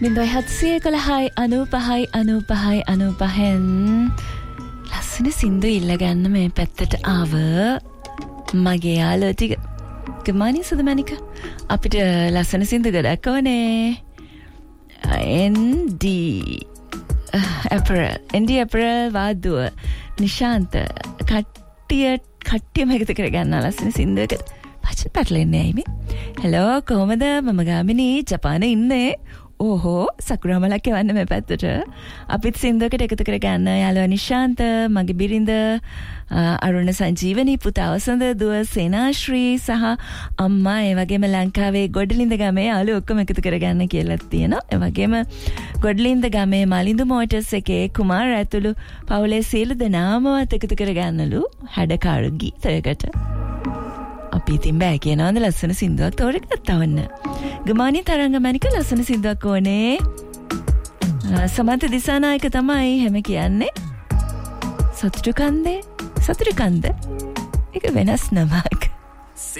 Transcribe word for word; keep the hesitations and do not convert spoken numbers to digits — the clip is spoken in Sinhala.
බින්දුවයි හත්සිය එකොළහයි අනූපහයි අනූපහයි අනූපහෙන් ලස්සන සින්දු ඉල්ලගන්න මේ පැත්තට ආව මගේ යාළුවෝ ටික. Good morning සුදමණික. අපිට ලස්සන සින්දු ගොඩක් ඕනේ. N D April N D April වාදුව Nishantha කට්ටිය කට්ටියම එකතු කරගන්න ලස්සන සින්දුවකට පච්ච පැටලෙන්නේ ඇයි මේ? හෙලෝ කොහමද? මම ගාමිනී ජපානයේ ඉන්නේ. ඕහෝ සකුරාමලක් යවන්න මේ පැත්තට. අපිත් සින්දුවකට එකතු කරගන්න යාළුවා නිශාන්ත, මගේ බිරිඳ අරුණ සංජීවනී, පුතා වසන්ත, දුව සේනාශ්‍රී සහ අම්මා, ඒ වගේම ලංකාවේ ගොඩලින්ද ගමේ යාළුවෝ ඔක්කොම එකතු කරගන්න කියලා තියෙනවා. ඒ වගේම ගොඩලින්ද ගමේ මලින්දු මෝටර්ස් එකේ කුමාර ඇතුළු පවුලේ සියලු දෙනාමවත් එකතු කරගන්නලු හැඩකාරු ගීතයකට. අපි ඉතින් බෑ කියනවාද ලස්සන සින්දුවක් තෝරගත්තා වන්න. ගමානි තරංගමණික ලස්සන සින්දුවක් ඕනේ. සමන්ත දිසානායක තමයි හැම කියන්නේ. සතුටු කන්දේ සතුටු කන්ද එක වෙනස් නමක්.